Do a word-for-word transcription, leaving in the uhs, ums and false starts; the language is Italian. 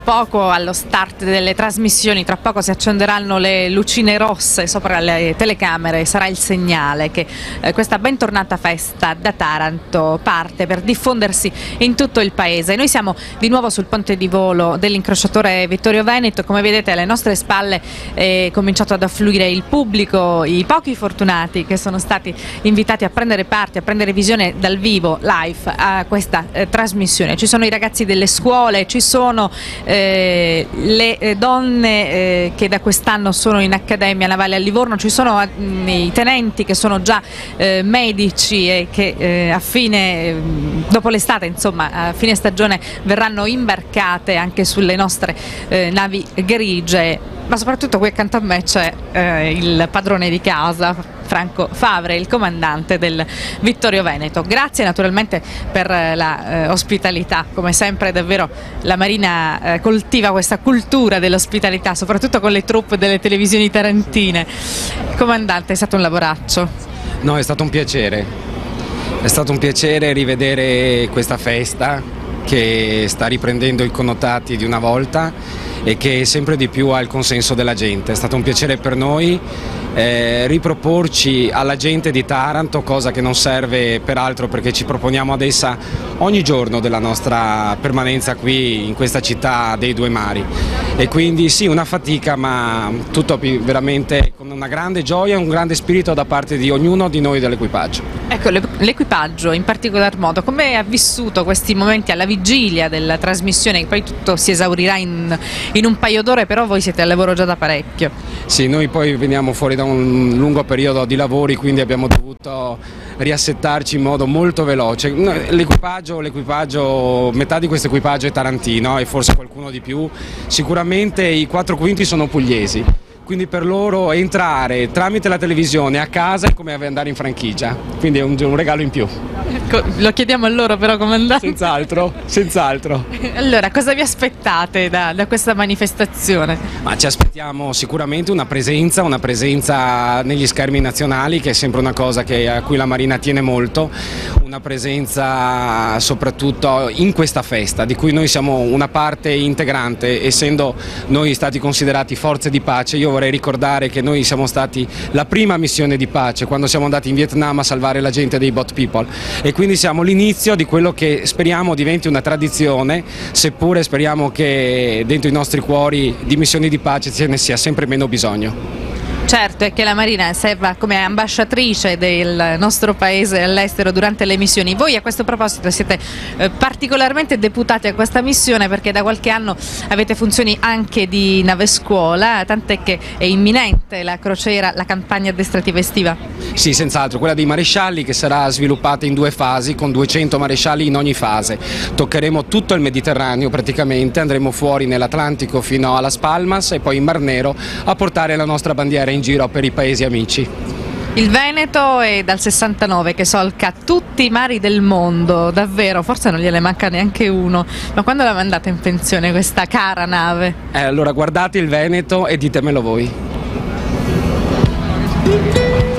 Poco allo start delle trasmissioni, tra poco si accenderanno le lucine rosse sopra le telecamere, sarà il segnale che eh, questa bentornata festa da Taranto parte per diffondersi in tutto il paese. Noi siamo di nuovo sul ponte di volo dell'incrociatore Vittorio Veneto. Come vedete alle nostre spalle è cominciato ad affluire il pubblico, i pochi fortunati che sono stati invitati a prendere parte, a prendere visione dal vivo, live a questa eh, trasmissione. Ci sono i ragazzi delle scuole, ci sono Eh, le eh, donne eh, che da quest'anno sono in Accademia Navale a Livorno, ci sono mh, i tenenti che sono già eh, medici e che eh, a fine, eh, dopo l'estate, insomma, a fine stagione verranno imbarcate anche sulle nostre eh, navi grigie, ma soprattutto qui accanto a me c'è eh, il padrone di casa, Franco Favre, il comandante del Vittorio Veneto. Grazie naturalmente per la eh, ospitalità, come sempre davvero la Marina eh, coltiva questa cultura dell'ospitalità, soprattutto con le troupe delle televisioni tarantine. Comandante, è stato un lavoraccio. No, è stato un piacere, è stato un piacere rivedere questa festa che sta riprendendo i connotati di una volta e che sempre di più ha il consenso della gente. È stato un piacere per noi eh, riproporci alla gente di Taranto, cosa che non serve peraltro perché ci proponiamo ad essa ogni giorno della nostra permanenza qui in questa città dei due mari. E quindi sì, una fatica, ma tutto veramente con una grande gioia e un grande spirito da parte di ognuno di noi dell'equipaggio. Ecco, l'equipaggio in particolar modo, come ha vissuto questi momenti alla vigilia della trasmissione, che poi tutto si esaurirà in, in un paio d'ore, però voi siete al lavoro già da parecchio. Sì, noi poi veniamo fuori da un lungo periodo di lavori, quindi abbiamo dovuto riassettarci in modo molto veloce. L'equipaggio, l'equipaggio, metà di questo equipaggio è tarantino e forse qualcuno di più, sicuramente i quattro quinti sono pugliesi. Quindi per loro entrare tramite la televisione a casa è come andare in franchigia, quindi è un, un regalo in più. Ecco, lo chiediamo a loro però, comandante. Senz'altro, senz'altro. Allora, cosa vi aspettate da, da questa manifestazione? Ma ci aspettiamo sicuramente una presenza, una presenza negli schermi nazionali, che è sempre una cosa che, a cui la Marina tiene molto, una presenza soprattutto in questa festa, di cui noi siamo una parte integrante, essendo noi stati considerati forze di pace. Io vorrei ricordare che noi siamo stati la prima missione di pace quando siamo andati in Vietnam a salvare la gente dei Boat People, e quindi siamo l'inizio di quello che speriamo diventi una tradizione, seppure speriamo che dentro i nostri cuori di missioni di pace ce ne sia sempre meno bisogno. Certo, è che la Marina serva come ambasciatrice del nostro paese all'estero durante le missioni. Voi a questo proposito siete eh, particolarmente deputati a questa missione, perché da qualche anno avete funzioni anche di nave scuola, tant'è che è imminente la crociera, la campagna addestrativa estiva. Sì, senz'altro, quella dei marescialli, che sarà sviluppata in due fasi con duecento marescialli in ogni fase. Toccheremo tutto il Mediterraneo praticamente, andremo fuori nell'Atlantico fino a Las Palmas e poi in Mar Nero a portare la nostra bandiera in giro per i paesi amici. Il Veneto è dal sessantanove che solca tutti i mari del mondo, davvero, forse non gliene manca neanche uno. Ma quando la mandate in pensione questa cara nave? Eh, allora guardate il Veneto e ditemelo voi.